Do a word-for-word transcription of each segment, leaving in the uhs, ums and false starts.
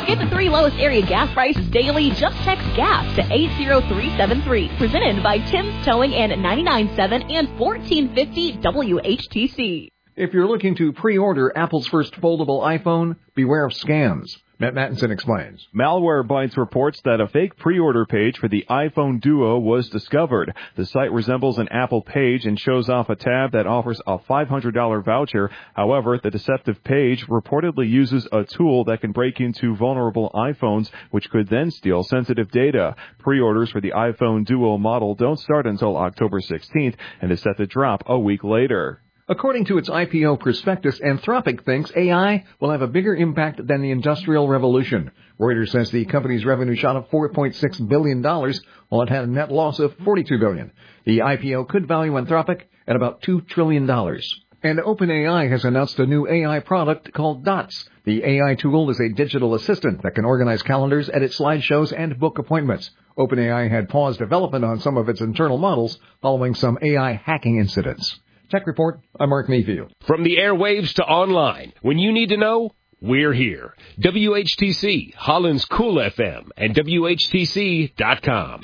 Get the three lowest area gas prices daily. Just text GAS to eight zero three seven three. Presented by Tim's Towing and ninety-nine point seven and fourteen fifty W H T C. If you're looking to pre-order Apple's first foldable iPhone, beware of scams. Matt Mattinson explains. Malwarebytes reports that a fake pre-order page for the iPhone Duo was discovered. The site resembles an Apple page and shows off a tab that offers a five hundred dollars voucher. However, the deceptive page reportedly uses a tool that can break into vulnerable iPhones, which could then steal sensitive data. Pre-orders for the iPhone Duo model don't start until October sixteenth and is set to drop a week later. According to its I P O prospectus, Anthropic thinks A I will have a bigger impact than the Industrial Revolution. Reuters says the company's revenue shot up four point six billion dollars, while it had a net loss of forty-two billion dollars. The I P O could value Anthropic at about two trillion dollars. And OpenAI has announced a new A I product called Dots. The A I tool is a digital assistant that can organize calendars, edit slideshows, and book appointments. OpenAI had paused development on some of its internal models following some A I hacking incidents. Tech Report, I'm Mark Mayfield. From the airwaves to online, when you need to know, we're here. W H T C, Holland's Cool F M, and W H T C dot com.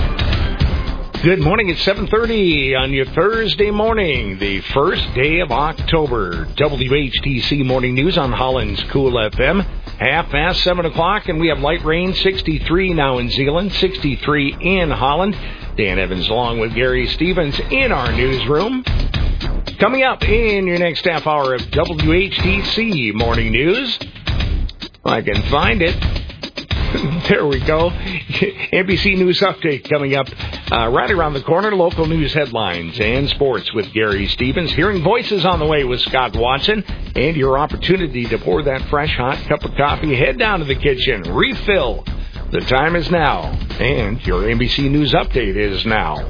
Good morning. It's seven thirty on your Thursday morning, the first day of October. W H T C Morning News on Holland's Cool F M. Half past seven o'clock, and we have light rain, sixty-three now in Zeeland, sixty-three in Holland. Dan Evans along with Gary Stevens in our newsroom. Coming up in your next half hour of W H T C Morning News, I can find it. There we go. N B C News Update coming up uh, right around the corner. Local news headlines and sports with Gary Stevens. Hearing Voices on the way with Scott Watson. And your opportunity to pour that fresh, hot cup of coffee. Head down to the kitchen. Refill. The time is now. And your N B C News Update is now.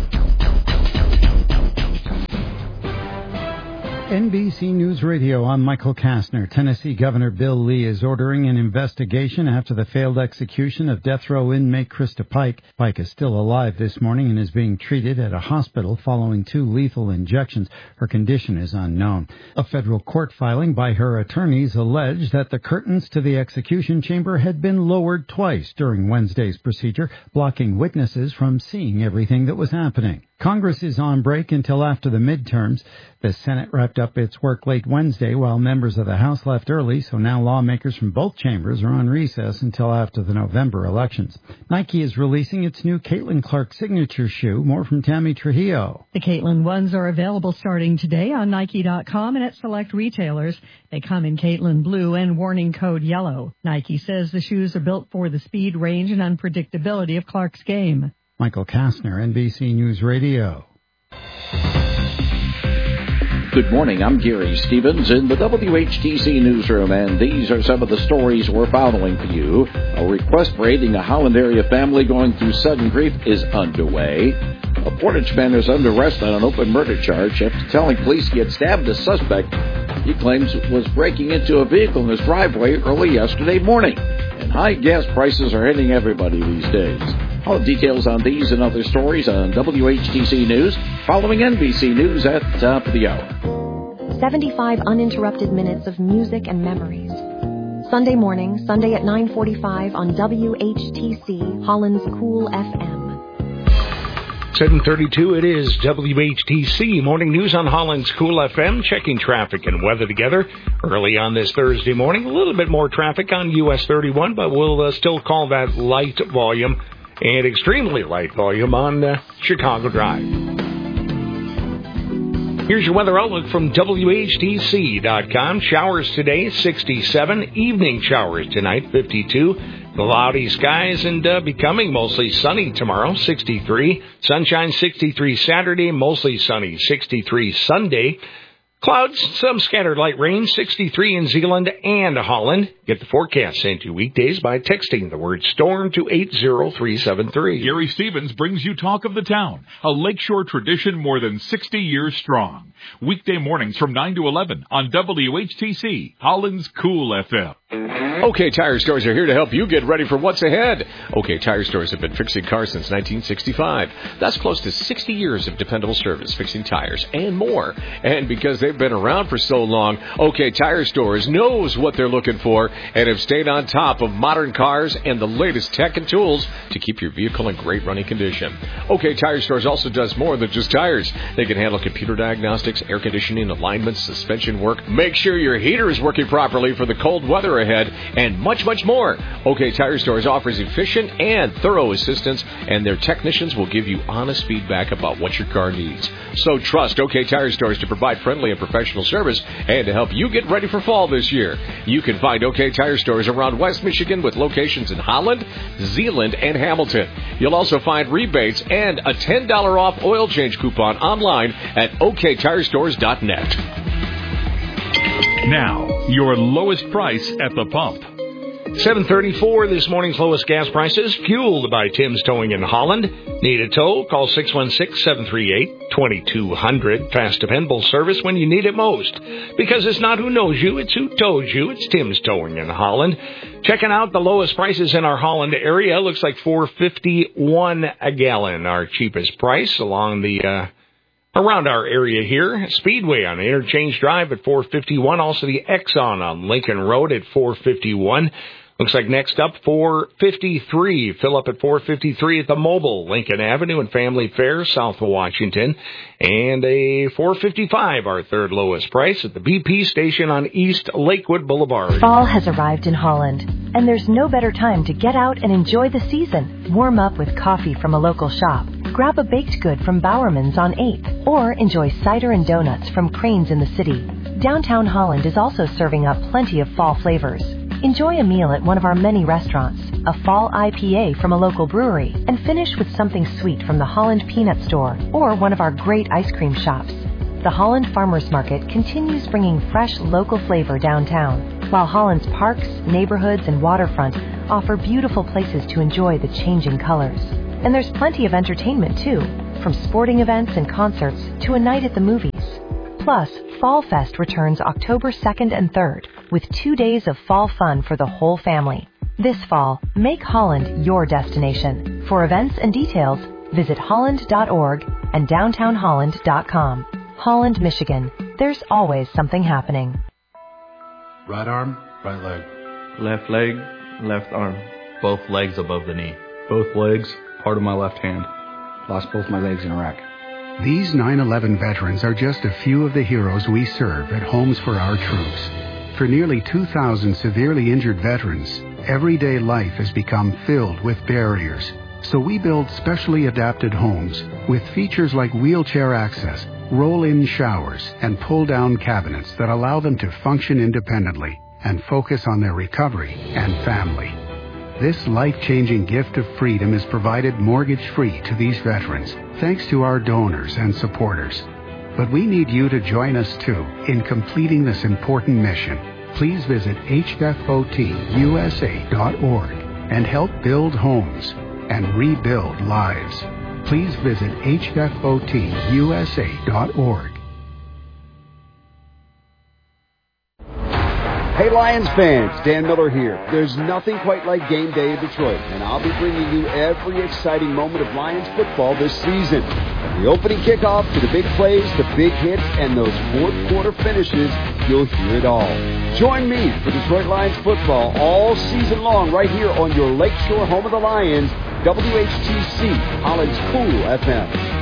N B C News Radio, I'm Michael Kastner. Tennessee Governor Bill Lee is ordering an investigation after the failed execution of death row inmate Krista Pike. Pike is still alive this morning and is being treated at a hospital following two lethal injections. Her condition is unknown. A federal court filing by her attorneys alleged that the curtains to the execution chamber had been lowered twice during Wednesday's procedure, blocking witnesses from seeing everything that was happening. Congress is on break until after the midterms. The Senate wrapped up its work late Wednesday while members of the House left early, so now lawmakers from both chambers are on recess until after the November elections. Nike is releasing its new Caitlin Clark signature shoe. More from Tammy Trujillo. The Caitlin ones are available starting today on Nike dot com and at select retailers. They come in Caitlin blue and warning code yellow. Nike says the shoes are built for the speed, range, and unpredictability of Clark's game. Michael Kastner, N B C News Radio. Good morning, I'm Gary Stevens in the W H T C newsroom, and these are some of the stories we're following for you. A request for aiding a Holland area family going through sudden grief is underway. A Portage man is under arrest on an open murder charge after telling police he had stabbed a suspect he claims was breaking into a vehicle in his driveway early yesterday morning. And high gas prices are hitting everybody these days. All the details on these and other stories on W H T C News, following N B C News at the top of the hour. seventy-five uninterrupted minutes of music and memories. Sunday morning, Sunday at nine forty-five on W H T C, Holland's Cool F M. seven thirty-two, it is W H T C Morning News on Holland's Cool F M, checking traffic and weather together. Early on this Thursday morning, a little bit more traffic on U S thirty-one, but we'll uh, still call that light volume. And extremely light volume on uh, Chicago Drive. Here's your weather outlook from W H T C dot com. Showers today, sixty-seven. Evening showers tonight, fifty-two. Cloudy skies and uh, becoming mostly sunny tomorrow, sixty-three. Sunshine, sixty-three Saturday, mostly sunny, sixty-three Sunday. Clouds, some scattered light rain, sixty-three in Zeeland and Holland. Get the forecast sent to you weekdays by texting the word storm to eight zero three seven three. Gary Stevens brings you Talk of the Town, a lakeshore tradition more than sixty years strong. Weekday mornings from nine to eleven on W H T C, Holland's Cool F M. OK Tire Stores are here to help you get ready for what's ahead. OK Tire Stores have been fixing cars since nineteen sixty-five. That's close to sixty years of dependable service, fixing tires and more. And because they've been around for so long, OK Tire Stores knows what they're looking for and have stayed on top of modern cars and the latest tech and tools to keep your vehicle in great running condition. OK Tire Stores also does more than just tires. They can handle computer diagnostics, air conditioning, alignments, suspension work, make sure your heater is working properly for the cold weather ahead, and much, much more. OK Tire Stores offers efficient and thorough assistance, and their technicians will give you honest feedback about what your car needs. So trust OK Tire Stores to provide friendly and professional service and to help you get ready for fall this year. You can find OK Tire Stores around West Michigan with locations in Holland, Zeeland, and Hamilton. You'll also find rebates and a ten dollars off oil change coupon online at O K tire stores dot net. Now, your lowest price at the pump. seven thirty-four, this morning's lowest gas prices, fueled by Tim's Towing in Holland. Need a tow? Call six one six, seven three eight, two two zero zero. Fast, dependable service when you need it most. Because it's not who knows you, it's who tows you. It's Tim's Towing in Holland. Checking out the lowest prices in our Holland area. Looks like four fifty-one a gallon, our cheapest price along the... Uh, Around our area here, Speedway on Interchange Drive at four fifty-one. Also the Exxon on Lincoln Road at four fifty-one. Looks like next up, four fifty-three. Fill up at four fifty-three at the Mobile, Lincoln Avenue and Family Fair, south of Washington. And a four fifty-five, our third lowest price, at the B P station on East Lakewood Boulevard. Fall has arrived in Holland, and there's no better time to get out and enjoy the season. Warm up with coffee from a local shop. Grab a baked good from Bowerman's on eighth, or enjoy cider and donuts from Crane's in the city. Downtown Holland is also serving up plenty of fall flavors. Enjoy a meal at one of our many restaurants, a fall I P A from a local brewery, and finish with something sweet from the Holland Peanut Store or one of our great ice cream shops. The Holland Farmers Market continues bringing fresh local flavor downtown, while Holland's parks, neighborhoods, and waterfront offer beautiful places to enjoy the changing colors. And there's plenty of entertainment, too, from sporting events and concerts to a night at the movies. Plus, Fall Fest returns October second and third with two days of fall fun for the whole family. This fall, make Holland your destination. For events and details, visit holland dot org and downtown holland dot com. Holland, Michigan. There's always something happening. Right arm, right leg. Left leg, left arm. Both legs above the knee. Both legs, part of my left hand. Lost both my legs in Iraq. These nine eleven veterans are just a few of the heroes we serve at Homes for Our Troops. For nearly two thousand severely injured veterans, everyday life has become filled with barriers. So we build specially adapted homes with features like wheelchair access, roll-in showers, and pull-down cabinets that allow them to function independently and focus on their recovery and family. This life-changing gift of freedom is provided mortgage-free to these veterans, thanks to our donors and supporters. But we need you to join us, too, in completing this important mission. Please visit H F O T U S A dot org and help build homes and rebuild lives. Please visit H F O T U S A dot org. Hey Lions fans, Dan Miller here. There's nothing quite like game day in Detroit, and I'll be bringing you every exciting moment of Lions football this season. From the opening kickoff to the big plays, the big hits, and those fourth quarter finishes, you'll hear it all. Join me for Detroit Lions football all season long right here on your Lakeshore home of the Lions, W H T C, Holland's Cool F M.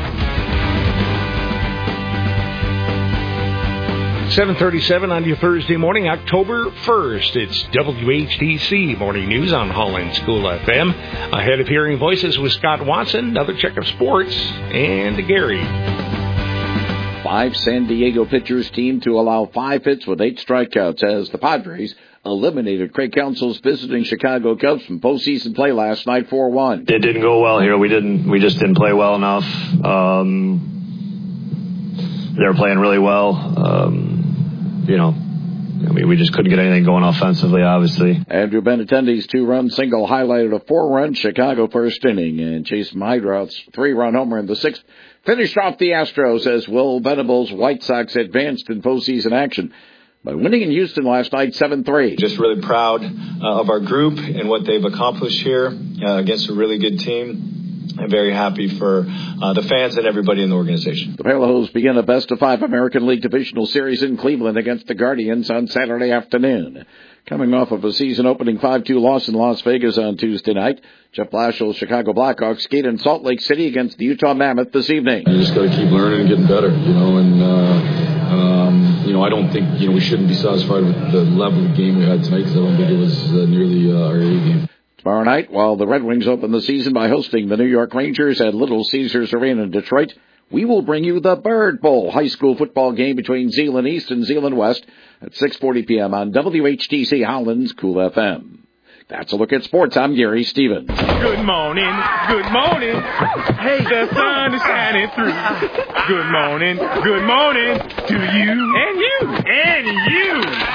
seven thirty-seven on your Thursday morning, October first. It's W H T C Morning News on Holland's Cool F M. Ahead of Hearing Voices with Scott Watson, another check of sports, and Gary. Five San Diego pitchers team to allow five hits with eight strikeouts as the Padres eliminated Craig Counsell's visiting Chicago Cubs from postseason play last night four one. It didn't go well here. We didn't. We just didn't play well enough. Um, they were playing really well. Um, you know, I mean, we just couldn't get anything going offensively, obviously. Andrew Benintendi's two-run single highlighted a four-run Chicago first inning, and Chase Meidroth's three-run homer in the sixth finished off the Astros as Will Venables' White Sox advanced in postseason action. by winning in Houston last night seven three. Just really proud uh, of our group and what they've accomplished here uh, against a really good team. I'm very happy for uh, the fans and everybody in the organization. The Pale Hose begin a best-of-five American League Divisional Series in Cleveland against the Guardians on Saturday afternoon. Coming off of a season-opening five two loss in Las Vegas on Tuesday night, Jeff Blashiell's Chicago Blackhawks skate in Salt Lake City against the Utah Mammoth this evening. You just got to keep learning and getting better, you know, and, uh, um, you know, I don't think, you know, we shouldn't be satisfied with the level of game we had tonight because I don't think it was uh, nearly uh, our A game. Tomorrow night, while the Red Wings open the season by hosting the New York Rangers at Little Caesars Arena in Detroit, we will bring you the Bird Bowl high school football game between Zeeland East and Zeeland West at six forty p.m. on W H T C Howland's Cool F M. That's a look at sports. I'm Gary Stevens. Good morning. Good morning. Hey, the sun is shining through. Good morning. Good morning to you and you and you.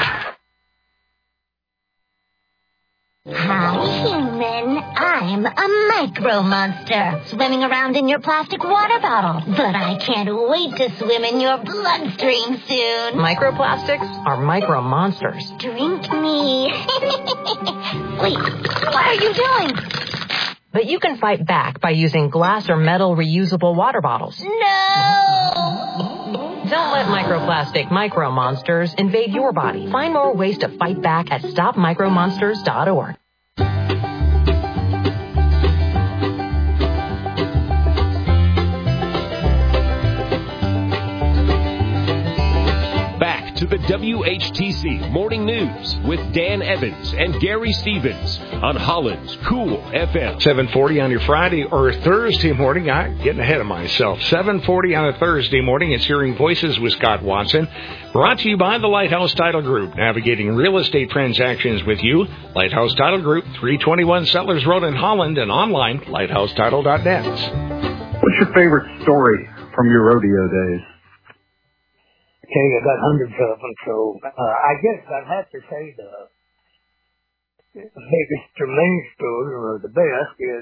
Hi, human. I'm a micro monster swimming around in your plastic water bottle. But I can't wait to swim in your bloodstream soon. Microplastics are micro monsters. Drink me. Wait, what are you doing? But you can fight back by using glass or metal reusable water bottles. No! Don't let microplastic micro monsters invade your body. Find more ways to fight back at stop micro monsters dot org. Back to the W H T C Morning News with Dan Evans and Gary Stevens on Holland's Cool F M. seven forty on your Friday or Thursday morning. I'm getting ahead of myself. seven forty on a Thursday morning. It's Hearing Voices with Scott Watson. Brought to you by the Lighthouse Title Group. Navigating real estate transactions with you. Lighthouse Title Group, three twenty-one Settlers Road in Holland, and online, lighthouse title dot net. What's your favorite story from your rodeo days? Okay, I got hundreds of them, so uh, I guess I'd have to say the, the biggest or main story, or the best, is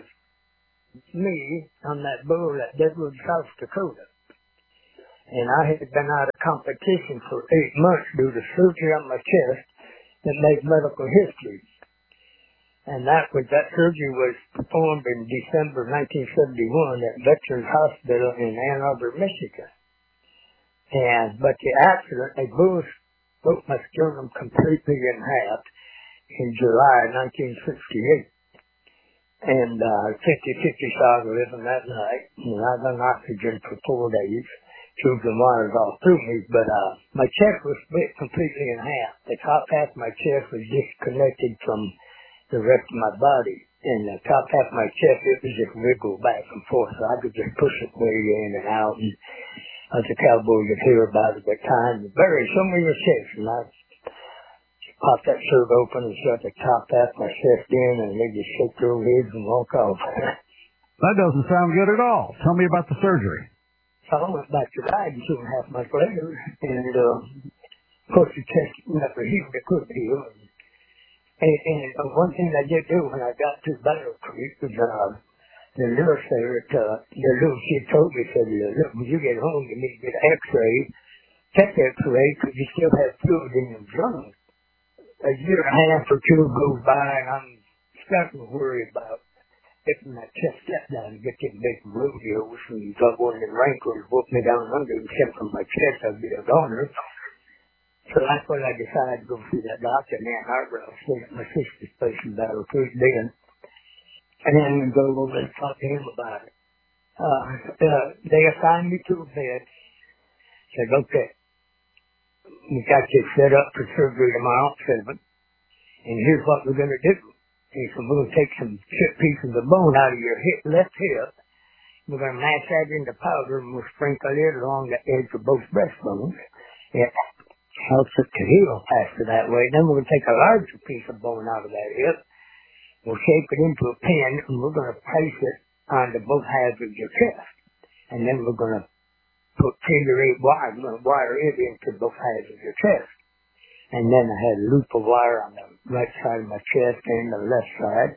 me on that bull at Deadwood, South Dakota. And I had been out of competition for eight months due to surgery on my chest that made medical history. And that was that surgery was performed in December nineteen seventy-one at Veterans Hospital in Ann Arbor, Michigan. And, but the accident, they both broke my sternum completely in half in July nineteen sixty-eight. And, uh, fifty-fifty shot of living that night. And I done oxygen for four days. Tubes and wires all through me. But, uh, my chest was split completely in half. The top half of my chest was disconnected from the rest of my body. And the top half of my chest, it was just wiggled back and forth. So I could just push it way in and out. And, as a cowboy could hear about it at the time. Barry, show me your chest. And I popped that shirt open and shut the top half of my chest in, and they just shake their heads and walk off. That doesn't sound good at all. Tell me about the surgery. So I went back to riding two and a half months later, and uh, of course the chest never healed. It couldn't heal. And, and uh, one thing I did do when I got to Battle Creek was uh, the nurse there at, uh, the little she told me, said, look, when you get home, you need to get an x-ray. Check the x-ray because you still have fluid in your lungs. A year and a half or two goes by, and I'm starting to worry about getting that chest step down and get them big rodeos and got one of the wrinkles whoop me down under and step from my chest. I'd be a goner. So that's when I decided to go see that doctor in Ann Arbor. I was staying at my sister's place in Battle Creek then. And then go over and talk to him about it. Uh, uh, they assigned me to a bed. Said, okay, we got you set up for surgery tomorrow at seven. And here's what we're going to do. He said, we're going to take some chip pieces of bone out of your hip, left hip. We're going to mash that into powder and we'll sprinkle it along the edge of both breastbones. It helps it to heal faster that way. Then we're going to take a larger piece of bone out of that hip. We'll shape it into a pin, and we're going to place it onto both halves of your chest. And then we're going to put figure eight wire, we're going to wire it into both halves of your chest. And then I had a loop of wire on the right side of my chest and the left side.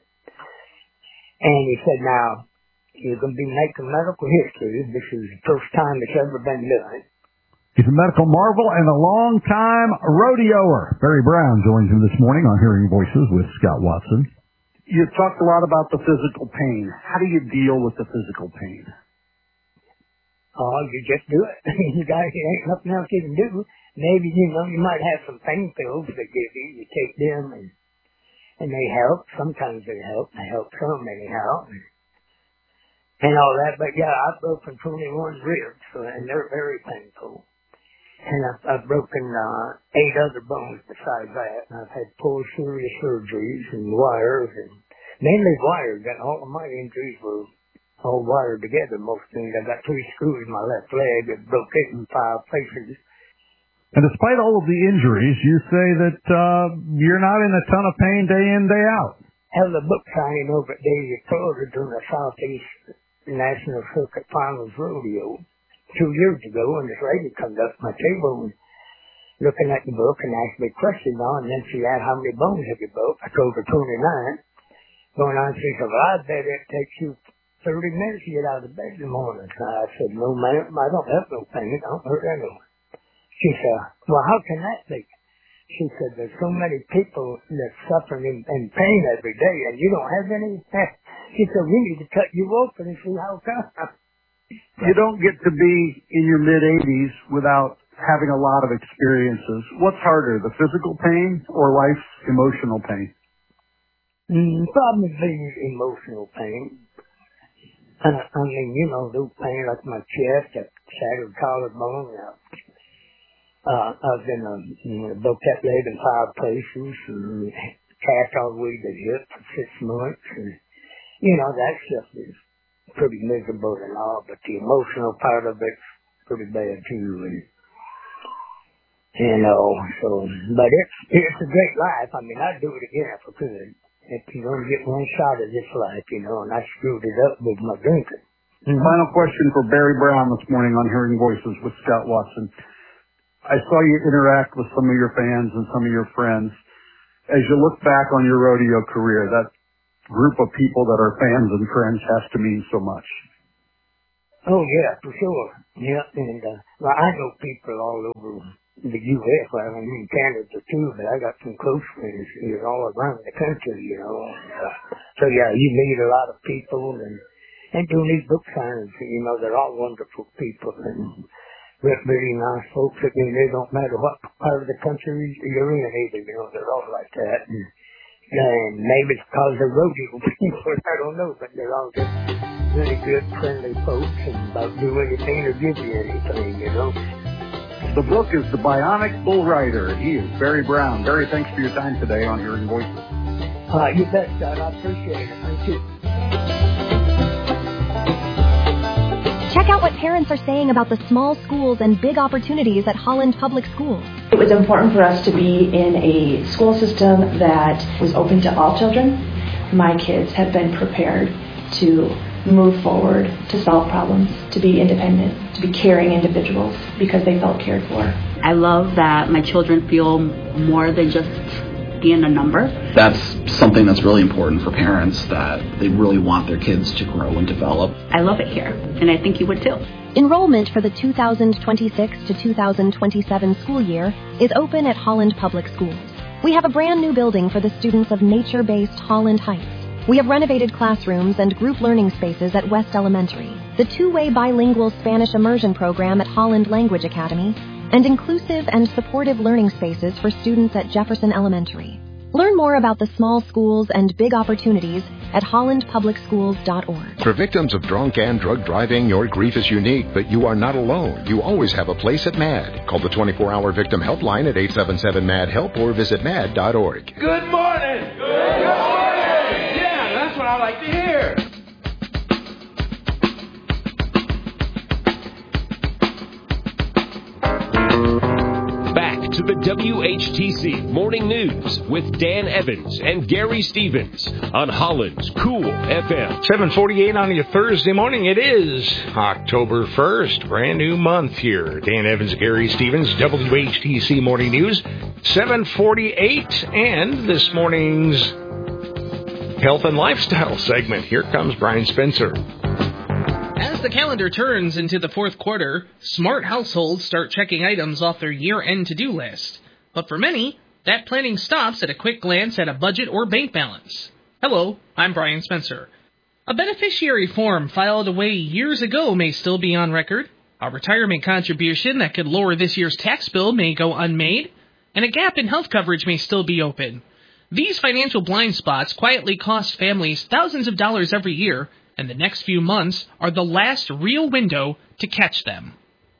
And he said, now, you're going to be making medical history. This is the first time it's ever been done. He's a medical marvel and a long-time rodeoer. Barry Brown joins him this morning on Hearing Voices with Scott Watson. You talked a lot about the physical pain. How do you deal with the physical pain? Oh, you just do it. You guys, there ain't nothing else you can do. Maybe, you know, you might have some pain pills they give you. You take them and and they help. Sometimes they help. They help some anyhow. And all that. But yeah, I've broken twenty-one ribs, so, and they're very painful. And I've, I've broken uh, eight other bones besides that. And I've had four serious surgeries and wires, and mainly wires. That all of my injuries were all wired together. Most things. I got three screws in my left leg that broke it in five places. And despite all of the injuries, you say that uh, you're not in a ton of pain day in, day out. I held a book signing over at Daisy, Florida during the Southeast National Circuit Finals Rodeo two years ago, and this lady comes up to my table and looking at the book and asked me questions on, and then she asked how many bones have you broke. I told her twenty-nine. Going on, she said, well, I bet it takes you thirty minutes to get out of bed in the morning. So I said, no, ma'am, I don't have no pain. I don't hurt anyone. She said, well, how can that be? She said, there's so many people that suffer in, in pain every day, and you don't have any. She said, we need to cut you open and see how come. You don't get to be in your mid-eighties without having a lot of experiences. What's harder, the physical pain or life's emotional pain? Mm, probably emotional pain. Uh, I mean, you know, those pain like my chest, that shattered collarbone. Uh, uh, I've been uh, you know, broke that leg in five places, and cast all the way to the hip for six months. And, you know, that stuff is pretty miserable and all, but the emotional part of it's pretty bad too. And, you know, so, but it's, it's a great life. I mean, I'd do it again if I could. If you only get one shot of this life, you know, and I screwed it up with my drinking. Mm-hmm. Final question for Barry Brown this morning on Hearing Voices with Scott Watson. I saw you interact with some of your fans and some of your friends. As you look back on your rodeo career, that group of people that are fans and friends has to mean so much. Oh, yeah, for sure. Yeah, and uh, well, I know people all over the U S Well, I mean, Canada too, but I got some close friends here all around the country, you know. Uh, so, yeah, you meet a lot of people, and, and doing these book signings, you know, they're all wonderful people, and really nice folks. I mean, they don't matter what part of the country you're in either, you know, they're all like that. And, And maybe it's because they're rodeo people, I don't know, but they're all just really good, friendly folks and about do anything or give you anything, you know. The book is The Bionic Bull Rider. He is Barry Brown. Barry, thanks for your time today on Hearing Voices. Uh, you bet, Scott. I appreciate it. Thank you. Check out what parents are saying about the small schools and big opportunities at Holland Public Schools. It was important for us to be in a school system that was open to all children. My kids have been prepared to move forward, to solve problems, to be independent, to be caring individuals because they felt cared for. I love that my children feel more than just being a number. That's something that's really important for parents, that they really want their kids to grow and develop. I love it here, and I think you would too. Enrollment for the two thousand twenty-six to two thousand twenty-seven school year is open at Holland Public Schools. We have a brand new building for the students of nature-based Holland Heights. We have renovated classrooms and group learning spaces at West Elementary, the two-way bilingual Spanish immersion program at Holland Language Academy, and inclusive and supportive learning spaces for students at Jefferson Elementary. Learn more about the small schools and big opportunities at holland public schools dot org. For victims of drunk and drug driving, your grief is unique, but you are not alone. You always have a place at MAD. Call the twenty-four hour victim helpline at eight seven seven MAD HELP or visit mad dot org. Good morning! Good morning! Yeah, that's what I like to hear. Back to the W H T C Morning News with Dan Evans and Gary Stevens on Holland's Cool F M. seven forty-eight on your Thursday morning. It is October first, brand new month here. Dan Evans, Gary Stevens, W H T C Morning News, seven forty-eight, and this morning's health and lifestyle segment. Here comes Brian Spencer. As the calendar turns into the fourth quarter, smart households start checking items off their year-end to-do list. But for many, that planning stops at a quick glance at a budget or bank balance. Hello, I'm Brian Spencer. A beneficiary form filed away years ago may still be on record. A retirement contribution that could lower this year's tax bill may go unmade. And a gap in health coverage may still be open. These financial blind spots quietly cost families thousands of dollars every year, and the next few months are the last real window to catch them.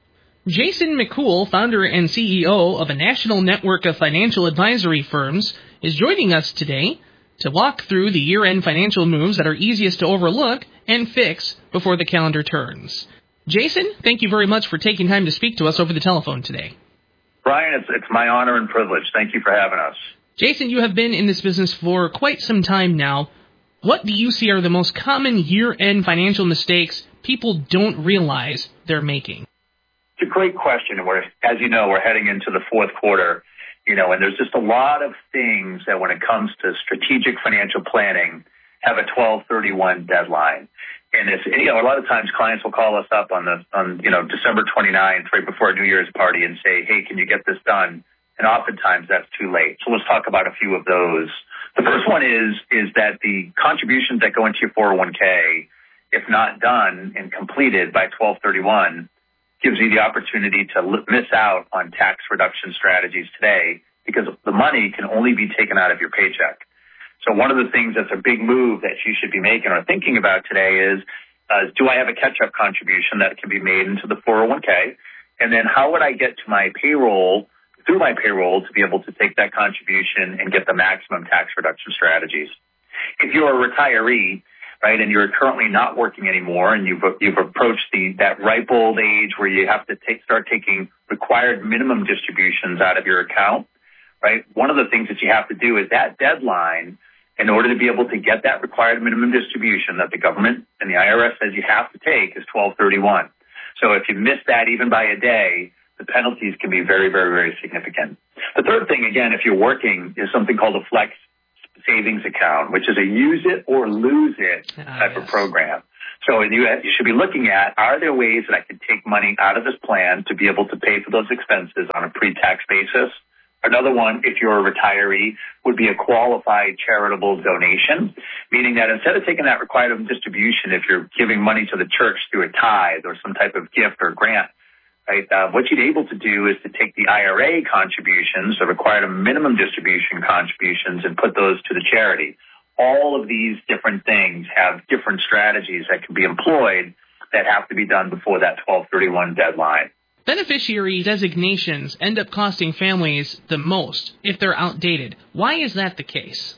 Jason McCool, founder and C E O of a national network of financial advisory firms, is joining us today to walk through the year-end financial moves that are easiest to overlook and fix before the calendar turns. Jason, thank you very much for taking time to speak to us over the telephone today. Brian, it's, it's my honor and privilege. Thank you for having us. Jason, you have been in this business for quite some time now. What do you see are the most common year-end financial mistakes people don't realize they're making? It's a great question. We're, as you know, we're heading into the fourth quarter, you know, and there's just a lot of things that when it comes to strategic financial planning have a twelve thirty-one deadline. And it's, you know, a lot of times clients will call us up on the, on, you know, December twenty-ninth, right before a New Year's party and say, hey, can you get this done? And oftentimes that's too late. So let's talk about a few of those. The first one is, is that the contributions that go into your four oh one k, if not done and completed by twelve thirty-one, gives you the opportunity to miss out on tax reduction strategies today because the money can only be taken out of your paycheck. So one of the things that's a big move that you should be making or thinking about today is, uh, do I have a catch-up contribution that can be made into the four oh one k? And then how would I get to my payroll, through my payroll, to be able to take that contribution and get the maximum tax reduction strategies? If you're a retiree, right, and you're currently not working anymore, and you've you've approached the that ripe old age where you have to take, start taking required minimum distributions out of your account, right? One of the things that you have to do is that deadline, in order to be able to get that required minimum distribution that the government and the I R S says you have to take, is twelve thirty-one. So if you miss that even by a day, the penalties can be very, very, very significant. The third thing, again, if you're working, is something called a flex savings account, which is a use it or lose it type ah, yes. of program. So you, you should be looking at, are there ways that I can take money out of this plan to be able to pay for those expenses on a pre-tax basis? Another one, if you're a retiree, would be a qualified charitable donation, meaning that instead of taking that required distribution, if you're giving money to the church through a tithe or some type of gift or grant, right, uh, what you'd able to do is to take the I R A contributions, the required minimum distribution contributions, and put those to the charity. All of these different things have different strategies that can be employed that have to be done before that twelve thirty-one deadline. Beneficiary designations end up costing families the most if they're outdated. Why is that the case?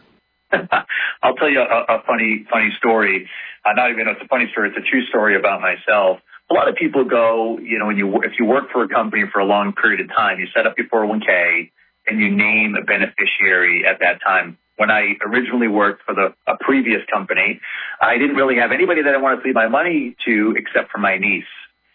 I'll tell you a, a funny, funny story. Uh, not even it's a funny story; it's a true story about myself. A lot of people go, you know, when you if you work for a company for a long period of time, you set up your four oh one k and you name a beneficiary at that time. When I originally worked for the a previous company, I didn't really have anybody that I wanted to leave my money to except for my niece.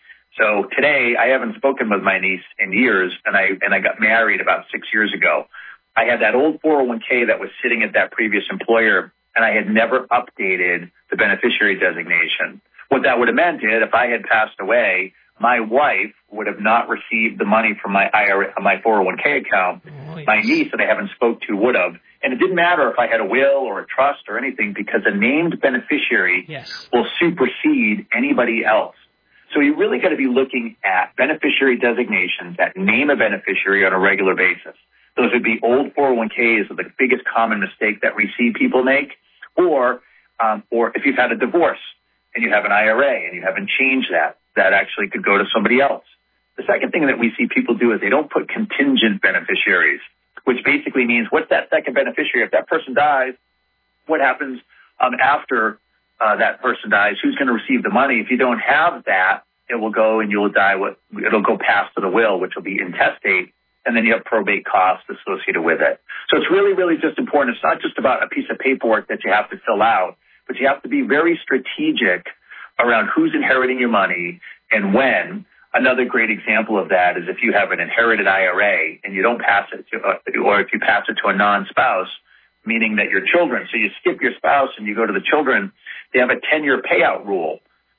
So today, I haven't spoken with my niece in years, and I and I got married about six years ago. I had that old four oh one k that was sitting at that previous employer, and I had never updated the beneficiary designation. What that would have meant is if I had passed away, my wife would have not received the money from my I R A, my four oh one k account. Oh, yes. My niece that I haven't spoke to would have. And it didn't matter if I had a will or a trust or anything because a named beneficiary yes. will supersede anybody else. So you really got to be looking at beneficiary designations that name a beneficiary on a regular basis. Those would be old four oh one k's are the biggest common mistake that we see people make. Or, um, or if you've had a divorce and you have an I R A and you haven't changed that, that actually could go to somebody else. The second thing that we see people do is they don't put contingent beneficiaries, which basically means what's that second beneficiary? If that person dies, what happens um, after Uh, that person dies, who's going to receive the money? If you don't have that, it will go and you'll die. What it'll go past to the will, which will be intestate, and then you have probate costs associated with it. So it's really, really just important. It's not just about a piece of paperwork that you have to fill out, but you have to be very strategic around who's inheriting your money and when. Another great example of that is if you have an inherited I R A and you don't pass it to, uh, or if you pass it to a non-spouse, meaning that your children, so you skip your spouse and you go to the children, they have a ten-year payout rule.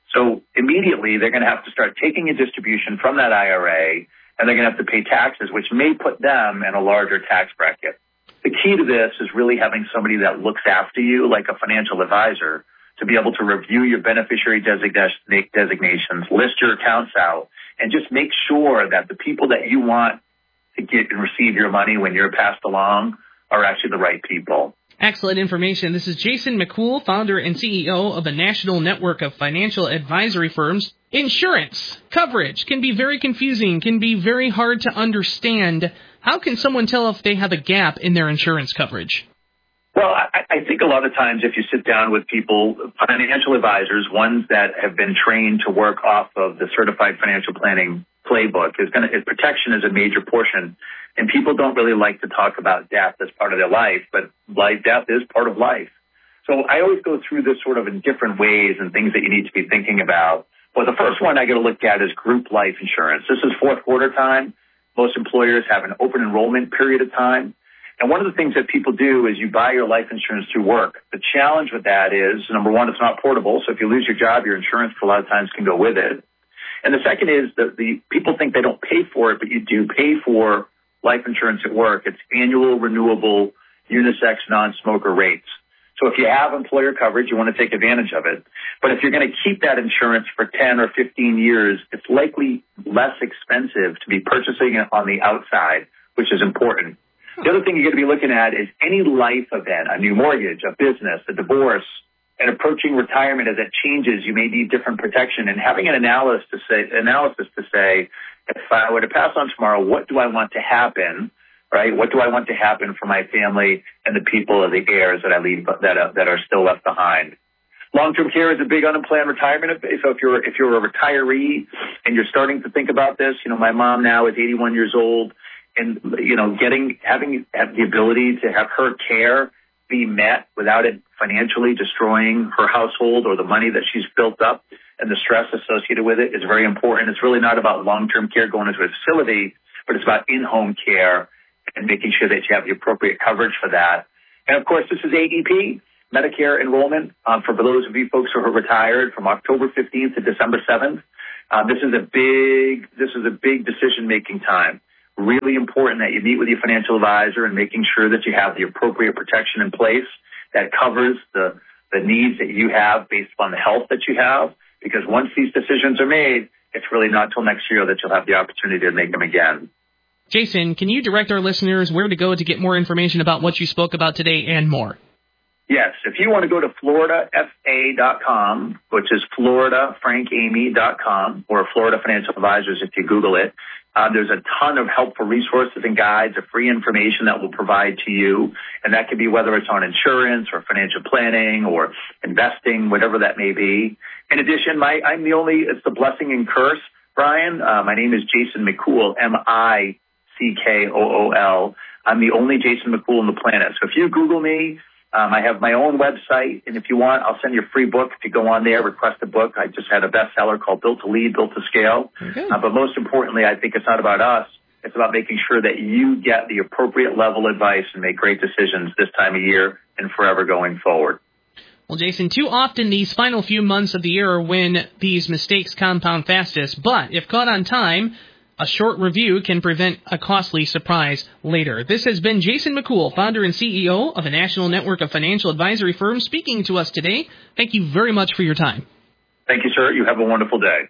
So immediately they're going to have to start taking a distribution from that I R A, and they're going to have to pay taxes, which may put them in a larger tax bracket. The key to this is really having somebody that looks after you, like a financial advisor, to be able to review your beneficiary designations, list your accounts out, and just make sure that the people that you want to get and receive your money when you're passed along are actually the right people. Excellent information. This is Jason McCool, founder and C E O of a national network of financial advisory firms. Insurance coverage can be very confusing, can be very hard to understand. How can someone tell if they have a gap in their insurance coverage? Well, I, I think a lot of times if you sit down with people, financial advisors, ones that have been trained to work off of the Certified Financial Planning Playbook, is going to, protection is a major portion. And people don't really like to talk about death as part of their life, but life, death is part of life. So I always go through this sort of in different ways and things that you need to be thinking about. Well, the first one I got to look at is group life insurance. This is fourth quarter time. Most employers have an open enrollment period of time. And one of the things that people do is you buy your life insurance through work. The challenge with that is, number one, it's not portable. So if you lose your job, your insurance for a lot of times can go with it. And the second is that the people think they don't pay for it, but you do pay for life insurance at work. It's annual renewable unisex non-smoker rates. So if you have employer coverage, you want to take advantage of it. But if you're going to keep that insurance for ten or fifteen years, it's likely less expensive to be purchasing it on the outside, which is important. The other thing you're going to be looking at is any life event, a new mortgage, a business, a divorce, and approaching retirement. As it changes, you may need different protection. And having an analysis to say, analysis to say, if I were to pass on tomorrow, what do I want to happen, right? What do I want to happen for my family and the people of the heirs that I leave that are, that are still left behind? Long-term care is a big unplanned retirement. So if you're if you're a retiree and you're starting to think about this, you know, my mom now is eighty-one years old, and you know, getting having the ability to have her care be met without it financially destroying her household or the money that she's built up and the stress associated with it is very important. It's really not about long-term care going into a facility, but it's about in-home care and making sure that you have the appropriate coverage for that. And of course, this is A E P, Medicare enrollment, um, for those of you folks who are retired from October fifteenth to December seventh. Uh, this is a big, this is a big decision-making time. Really important that you meet with your financial advisor and making sure that you have the appropriate protection in place that covers the, the needs that you have based upon the health that you have. Because once these decisions are made, it's really not till next year that you'll have the opportunity to make them again. Jason, can you direct our listeners where to go to get more information about what you spoke about today and more? Yes, if you want to go to Florida F A dot com, which is Florida Frank Amy dot com, or Florida Financial Advisors if you Google it, uh, there's a ton of helpful resources and guides of free information that we'll provide to you. And that could be whether it's on insurance or financial planning or investing, whatever that may be. In addition, my, I'm the only, it's the blessing and curse, Brian. Uh, my name is Jason McCool, M I C K O O L. I'm the only Jason McCool on the planet. So if you Google me, Um, I have my own website, and if you want, I'll send you a free book. If you go on there, request a book. I just had a bestseller called Built to Lead, Built to Scale. Okay. Uh, but most importantly, I think it's not about us. It's about making sure that you get the appropriate level of advice and make great decisions this time of year and forever going forward. Well, Jason, too often these final few months of the year are when these mistakes compound fastest. But if caught on time, a short review can prevent a costly surprise later. This has been Jason McCool, founder and C E O of a national network of financial advisory firms, speaking to us today. Thank you very much for your time. Thank you, sir. You have a wonderful day.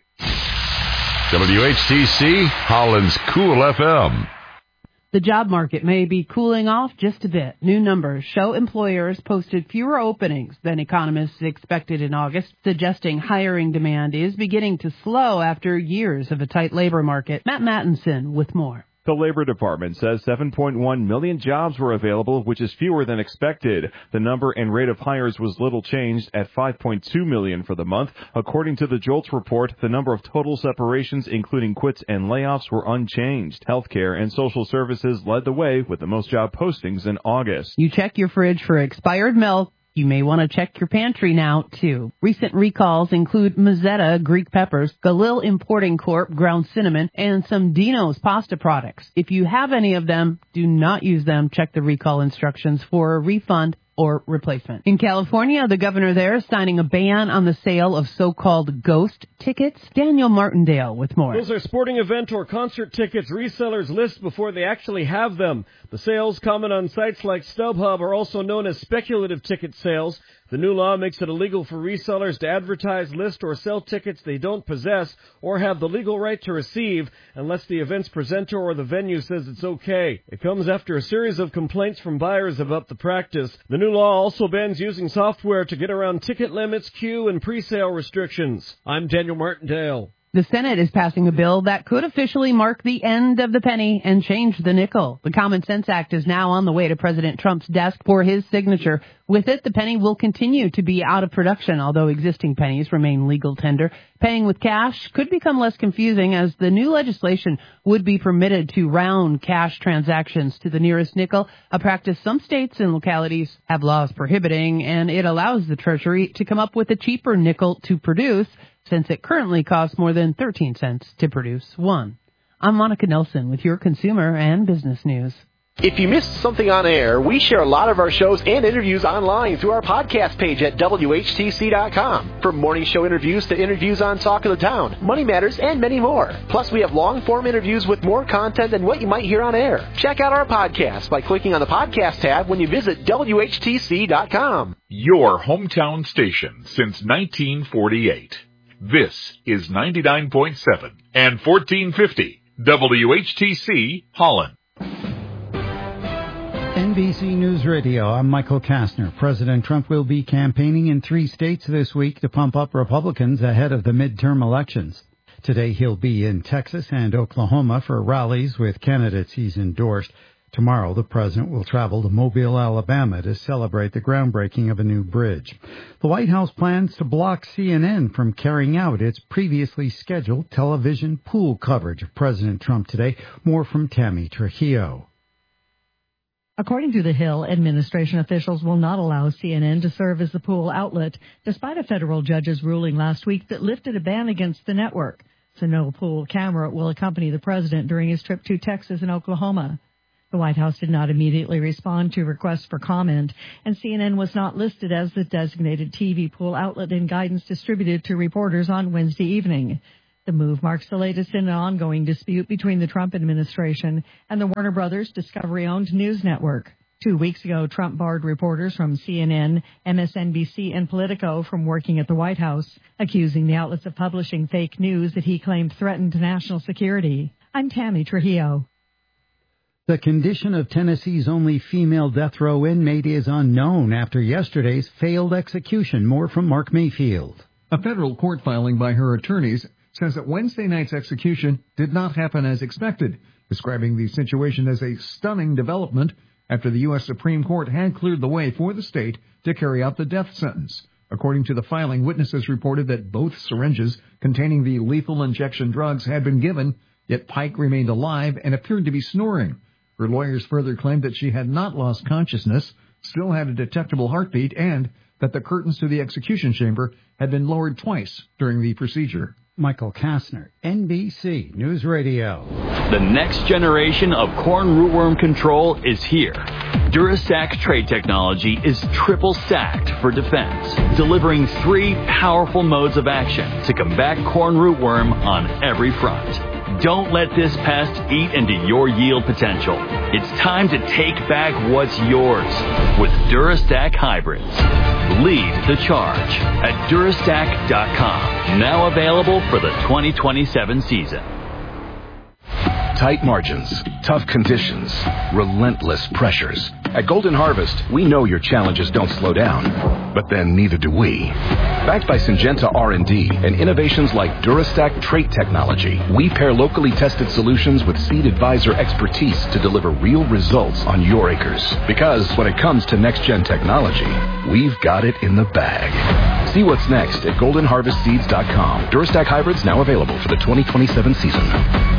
W H T C, Holland's Cool F M. The job market may be cooling off just a bit. New numbers show employers posted fewer openings than economists expected in August, suggesting hiring demand is beginning to slow after years of a tight labor market. Matt Mattinson with more. The Labor Department says seven point one million jobs were available, which is fewer than expected. The number and rate of hires was little changed at five point two million for the month. According to the JOLTS report, the number of total separations, including quits and layoffs, were unchanged. Healthcare and social services led the way with the most job postings in August. You check your fridge for expired milk. You may want to check your pantry now, too. Recent recalls include Mazzetta Greek peppers, Galil Importing Corp ground cinnamon, and some Dino's pasta products. If you have any of them, do not use them. Check the recall instructions for a refund or replacement. In California, the governor there is signing a ban on the sale of so-called ghost tickets. Daniel Martindale with more. Those are sporting event or concert tickets resellers list before they actually have them. The sales common on sites like StubHub are also known as speculative ticket sales. The new law makes it illegal for resellers to advertise, list, or sell tickets they don't possess or have the legal right to receive unless the event's presenter or the venue says it's okay. It comes after a series of complaints from buyers about the practice. The new law also bans using software to get around ticket limits, queue, and pre-sale restrictions. I'm Daniel Martindale. The Senate is passing a bill that could officially mark the end of the penny and change the nickel. The Common Sense Act is now on the way to President Trump's desk for his signature. With it, the penny will continue to be out of production, although existing pennies remain legal tender. Paying with cash could become less confusing as the new legislation would be permitted to round cash transactions to the nearest nickel, a practice some states and localities have laws prohibiting, and it allows the Treasury to come up with a cheaper nickel to produce, since it currently costs more than thirteen cents to produce one. I'm Monica Nelson with your consumer and business news. If you missed something on air, we share a lot of our shows and interviews online through our podcast page at W H T C dot com. From morning show interviews to interviews on Talk of the Town, Money Matters, and many more. Plus, we have long-form interviews with more content than what you might hear on air. Check out our podcast by clicking on the podcast tab when you visit W H T C dot com. Your hometown station since nineteen forty-eight. This is ninety-nine point seven and fourteen fifty W H T C Holland. N B C News Radio, I'm Michael Kastner. President Trump will be campaigning in three states this week to pump up Republicans ahead of the midterm elections. Today he'll be in Texas and Oklahoma for rallies with candidates he's endorsed. Tomorrow, the president will travel to Mobile, Alabama to celebrate the groundbreaking of a new bridge. The White House plans to block C N N from carrying out its previously scheduled television pool coverage of President Trump today. More from Tammy Trujillo. According to The Hill, administration officials will not allow C N N to serve as the pool outlet, despite a federal judge's ruling last week that lifted a ban against the network. So no pool camera will accompany the president during his trip to Texas and Oklahoma. The White House did not immediately respond to requests for comment, and C N N was not listed as the designated T V pool outlet in guidance distributed to reporters on Wednesday evening. The move marks the latest in an ongoing dispute between the Trump administration and the Warner Brothers Discovery-owned news network. Two weeks ago, Trump barred reporters from C N N, M S N B C, and Politico from working at the White House, accusing the outlets of publishing fake news that he claimed threatened national security. I'm Tammy Trujillo. The condition of Tennessee's only female death row inmate is unknown after yesterday's failed execution. More from Mark Mayfield. A federal court filing by her attorneys says that Wednesday night's execution did not happen as expected, describing the situation as a stunning development after the U S Supreme Court had cleared the way for the state to carry out the death sentence. According to the filing, witnesses reported that both syringes containing the lethal injection drugs had been given, yet Pike remained alive and appeared to be snoring. Her lawyers further claimed that she had not lost consciousness, still had a detectable heartbeat, and that the curtains to the execution chamber had been lowered twice during the procedure. Michael Kastner, N B C News Radio. The next generation of corn rootworm control is here. Durastack trait technology is triple stacked for defense, delivering three powerful modes of action to combat corn rootworm on every front. Don't let this pest eat into your yield potential. It's time to take back what's yours with Durastack Hybrids. Lead the charge at Durastack dot com. Now available for the twenty twenty-seven season. Tight margins, tough conditions, relentless pressures. At Golden Harvest, we know your challenges don't slow down, but then neither do we. Backed by Syngenta R and D and innovations like Durastack trait technology, we pair locally tested solutions with Seed Advisor expertise to deliver real results on your acres. Because when it comes to next-gen technology, we've got it in the bag. See what's next at Golden Harvest Seeds dot com. Durastack hybrids now available for the twenty twenty-seven season.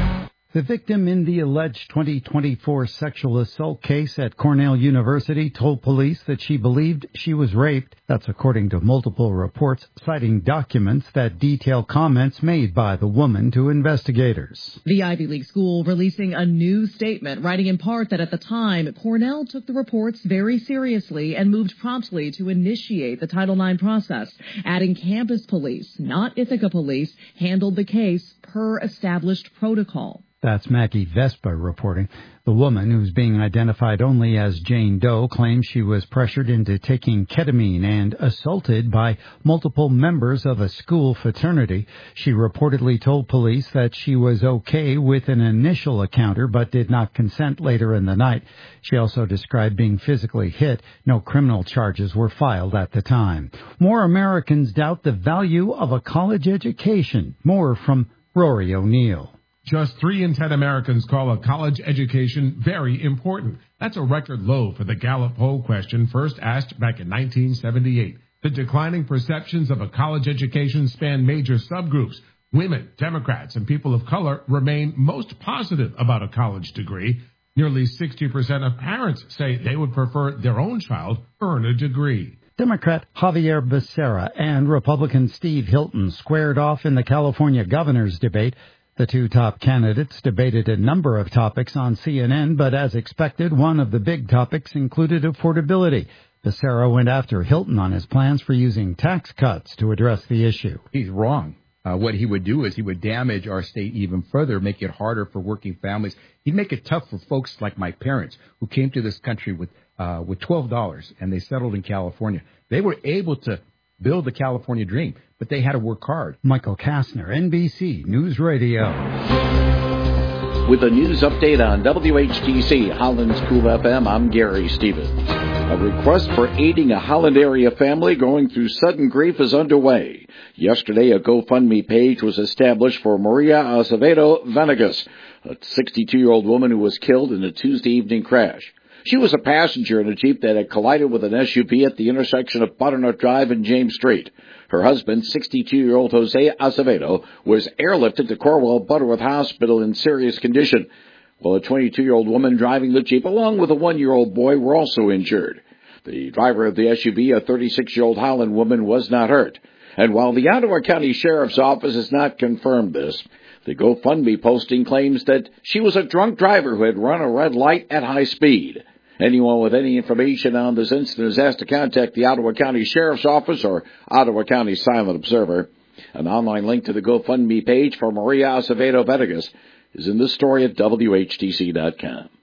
The victim in the alleged twenty twenty-four sexual assault case at Cornell University told police that she believed she was raped. That's according to multiple reports citing documents that detail comments made by the woman to investigators. The Ivy League school releasing a new statement, writing in part that at the time, Cornell took the reports very seriously and moved promptly to initiate the Title nine process, adding campus police, not Ithaca police, handled the case per established protocol. That's Maggie Vespa reporting. The woman, who's being identified only as Jane Doe, claims she was pressured into taking ketamine and assaulted by multiple members of a school fraternity. She reportedly told police that she was okay with an initial encounter but did not consent later in the night. She also described being physically hit. No criminal charges were filed at the time. More Americans doubt the value of a college education. More from Rory O'Neill. Just three in ten Americans call a college education very important. That's a record low for the Gallup poll question first asked back in nineteen seventy-eight. The declining perceptions of a college education span major subgroups. Women, Democrats, and people of color remain most positive about a college degree. Nearly sixty percent of parents say they would prefer their own child earn a degree. Democrat Javier Becerra and Republican Steve Hilton squared off in the California governor's debate. The two top candidates debated a number of topics on C N N, but as expected, one of the big topics included affordability. Becerra went after Hilton on his plans for using tax cuts to address the issue. He's wrong. Uh, what he would do is he would damage our state even further, make it harder for working families. He'd make it tough for folks like my parents who came to this country with uh, with twelve dollars and they settled in California. They were able to build the California dream, but they had to work hard. Michael Kastner, N B C News Radio. With a news update on W H T C Holland's Cool F M, I'm Gary Stevens. A request for aiding a Holland area family going through sudden grief is underway. Yesterday, a GoFundMe page was established for Maria Acevedo Venegas, a sixty-two-year-old woman who was killed in a Tuesday evening crash. She was a passenger in a Jeep that had collided with an S U V at the intersection of Butternut Drive and James Street. Her husband, sixty-two-year-old Jose Acevedo, was airlifted to Corwell Butterworth Hospital in serious condition, while a twenty-two-year-old woman driving the Jeep along with a one-year-old boy were also injured. The driver of the S U V, a thirty-six-year-old Holland woman, was not hurt. And while the Ottawa County Sheriff's Office has not confirmed this, the GoFundMe posting claims that she was a drunk driver who had run a red light at high speed. Anyone with any information on this incident is asked to contact the Ottawa County Sheriff's Office or Ottawa County Silent Observer. An online link to the GoFundMe page for Maria Acevedo Venegas is in this story at W H T C dot com.